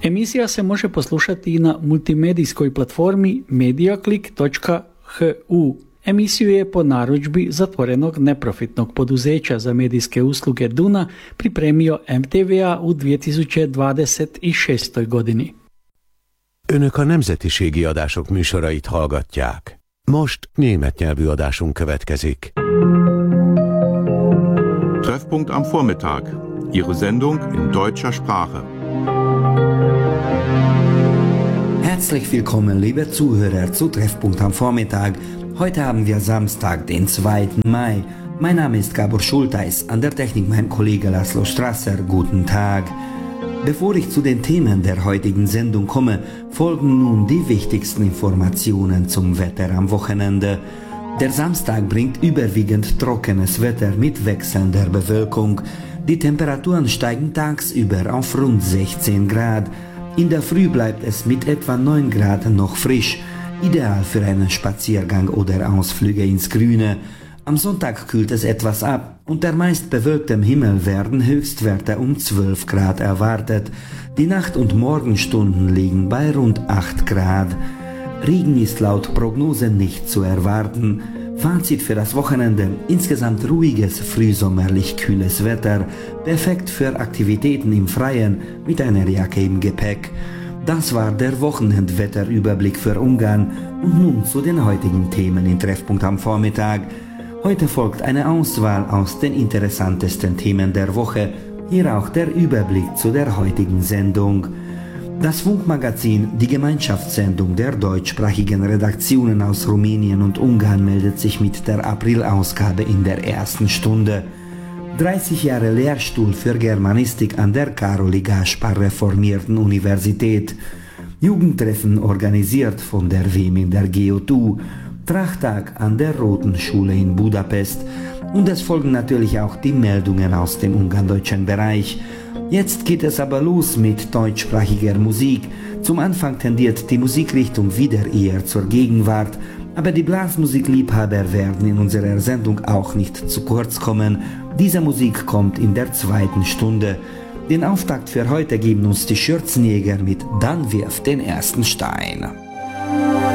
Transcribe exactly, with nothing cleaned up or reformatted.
Emisija se može poslušati i na multimedijskoj platformi mediaklik točka h u. Emisiju je po narudžbi zatvorenog neprofitnog poduzeća za medijske usluge Duna pripremio em té vé á u dvije tisuće dvadeset šestoj godini. Önök a nemzetiségi adások műsorait hallgatják. Most német nyelvű adásunk következik. Treffpunkt am Vormittag. Ihre Sendung in deutscher Sprache. Herzlich willkommen, liebe Zuhörer, zu Treffpunkt am Vormittag. Heute haben wir Samstag, den zweiten Mai. Mein Name ist Gabor Schulteis, an der Technik mein Kollege Laszlo Strasser. Guten Tag. Bevor ich zu den Themen der heutigen Sendung komme, folgen nun die wichtigsten Informationen zum Wetter am Wochenende. Der Samstag bringt überwiegend trockenes Wetter mit wechselnder Bewölkung. Die Temperaturen steigen tagsüber auf rund sechzehn Grad. In der Früh bleibt es mit etwa neun Grad noch frisch, ideal für einen Spaziergang oder Ausflüge ins Grüne. Am Sonntag kühlt es etwas ab. Unter meist bewölktem Himmel werden Höchstwerte um zwölf Grad erwartet. Die Nacht- und Morgenstunden liegen bei rund acht Grad. Regen ist laut Prognose nicht zu erwarten. Fazit für das Wochenende: insgesamt ruhiges, frühsommerlich kühles Wetter, perfekt für Aktivitäten im Freien mit einer Jacke im Gepäck. Das war der Wochenendwetterüberblick für Ungarn und nun zu den heutigen Themen in Treffpunkt am Vormittag. Heute folgt eine Auswahl aus den interessantesten Themen der Woche, hier auch der Überblick zu der heutigen Sendung. Das Funkmagazin, die Gemeinschaftssendung der deutschsprachigen Redaktionen aus Rumänien und Ungarn, meldet sich mit der Aprilausgabe in der ersten Stunde. dreißig Jahre Lehrstuhl für Germanistik an der Karoli Gáspár Reformierten Universität. Jugendtreffen organisiert von der W E M in der G O T U. Trachtag an der Roten Schule in Budapest. Und es folgen natürlich auch die Meldungen aus dem ungarndeutschen Bereich. Jetzt geht es aber los mit deutschsprachiger Musik. Zum Anfang tendiert die Musikrichtung wieder eher zur Gegenwart, aber die Blasmusikliebhaber werden in unserer Sendung auch nicht zu kurz kommen. Diese Musik kommt in der zweiten Stunde. Den Auftakt für heute geben uns die Schürzenjäger mit Dann wirf den ersten Stein.